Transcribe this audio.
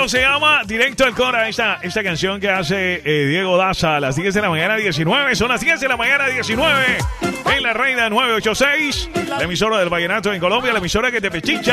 Esto se llama Directo al Cora. Esta canción que hace Diego Daza a las 10 de la mañana 19. Son las 10 de la mañana 19 en la Reina 986. La emisora del vallenato en Colombia. La emisora que te pechicha.